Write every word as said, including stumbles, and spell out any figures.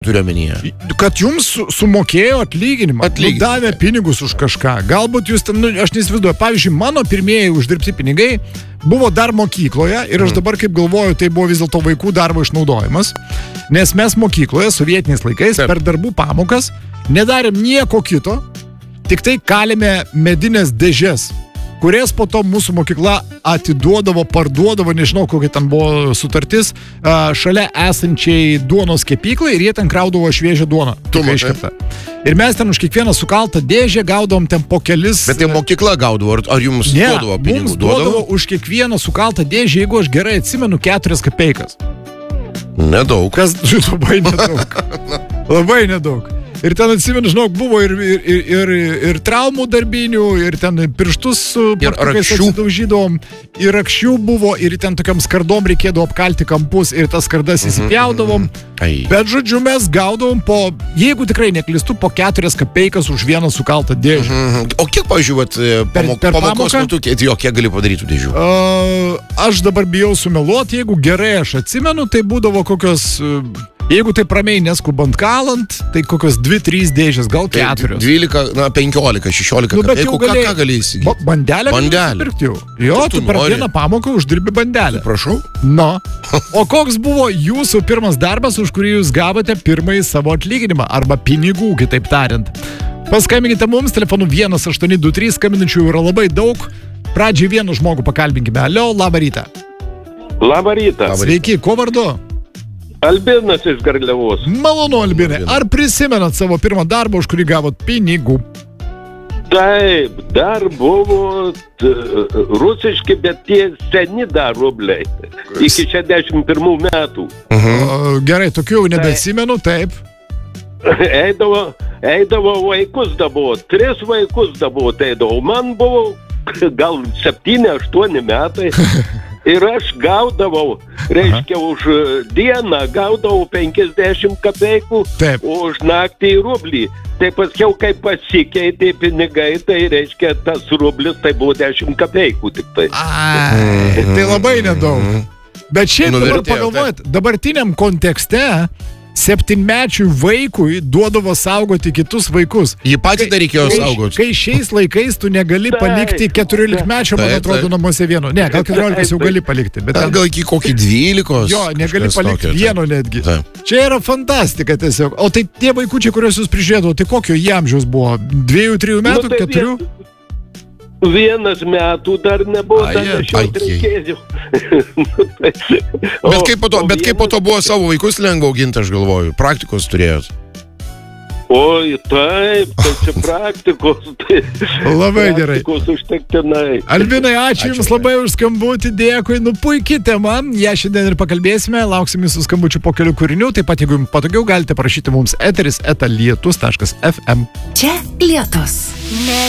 turiu omenyje. Kad jums sumokėjo atlyginimą, Atlyginimą. Nu, davė pinigus už kažką. Galbūt jūs ten, nu, aš neįsivaizduoju, pavyzdžiui, mano pirmieji uždirbti pinigai buvo dar mokykloje ir aš dabar kaip galvoju, tai buvo vis dėlto vaikų darbo išnaudojimas, nes mes mokykloje sovietiniais laikais Taip. per darbų pamokas nedarėm nieko kito, tik tai kalėme medinės dėžės, kurias po to mūsų mokykla atiduodavo, parduodavo, nežinau, kokia ten buvo sutartis, šalia esančiai duonos kepyklai ir jie ten kraudavo šviežią duoną. Ir mes ten už kiekvieną sukaltą dėžę gaudavom ten po kelis... Bet tai mokykla gaudavo, ar, ar jums ne, duodavo pinigų? Mums duodavo už kiekvieną sukaltą dėžę, jeigu aš gerai atsimenu, keturias kapeikas. Nedaug. Kas labai nedaug. Labai nedaug. Ir ten atsimenu, žinau, buvo ir, ir, ir, ir, ir traumų darbinių, ir ten pirštus atsidaužydavom, ir rakščių buvo, ir ten tokiam skardom reikėdavo apkalti kampus, ir tas skardas įsipjaudavom. Ai. Bet, žodžiu, mes gaudavom po, jeigu tikrai neklystu, po keturias kapeikas už vieną sukaltą dėžę. Mhm. O kiek, pažiūrėt, pamok, per pamokos metu, jo, kiek gali padaryti dėžių? Uh, aš dabar bijau sumeluoti, jeigu gerai aš atsimenu, tai būdavo kokios... Uh, Jeigu taip ramiai neskubant kalant, tai kokios dvi, trys dėžės, gal keturios. dvylika, na, penkiolika, šešiolika. Nu, bet jau galėjai... Ką, ką gali įsigyti? Ba- bandelę Bandelę. Pirkti jau. Jo, tu, tu per vieną pamoką uždirbi bandelę. Prašau. No. O koks buvo jūsų pirmas darbas, už kurį jūs gavote pirmąjį savo atlyginimą? Arba pinigų, kitaip tariant. Paskambinkite mums, telefonu vienas aštuoni du trys, skambinančių yra labai daug. Pradžiai vieną žmogų pakalbinkime. Alio, labą rytą. Labą rytą. Sveiki, ko vardu? Albinas iš Garliavos. Malonu, Albinai. Ar prisimenat savo pirmą darbą, už kurį gavot pinigų? Taip, dar buvo t, rusiški, bet tie seni dar rubliai. Iki šešiasdešimt pirmų metų. Mhm. O, gerai, tokių jau nebesimenu, taip. Eidavo, eidavo vaikus dabo, tris vaikus dabo eidavo. Man buvo gal septyni, aštuoni metai. Ir aš gaudavau, reiškia, Aha. už dieną gaudavau penkiasdešimt kapeikų, Taip. už naktį rublį. Tai paskiau, kai pasikeitė pinigai, tai reiškia, tas rublis tai buvo dešimt kapeikų tik tai. Ai, tai labai nedaug. Bet šiaip dabar pagalvojat, dabartiniam kontekste septynmečiui vaikui duodavo saugoti kitus vaikus. Jį patį dar reikėjo kai, saugoti. Kai šiais laikais tu negali palikti keturiolikmečio, man atrodo, namuose vieno. Ne, gal keturiolikos jau gali palikti. Bet ten... Gal iki kokį dvylikos. Jo, negali palikti tokio, vieno netgi. Taip. Čia yra fantastika tiesiog. O tai tie vaikučiai, kuriuos jūs prižiūrėdavo, tai kokio jie amžiaus buvo? Dviejų, trijų metų, nu, tai keturių? Vien... Vienas metų dar nebuvo, dar nešiaut reikėjo. Bet kaip po to, bet kaip po to buvo savo vaikus lengva auginti, aš galvoju, praktikos turėjot? Oi, taip, tai čia praktikos. Tai labai gerai. Praktikos užtektinai. Albinai, ačiū, ačiū Jums labai už skambutį, dėkui, nu puikiai tema, ją šiandien ir pakalbėsime, lauksim Jūsų skambučių po kelių kūrinių, taip pat jeigu Jums patogiau, galite parašyti mums eteris eta lietus taškas ef em. Čia Lietus. Ne.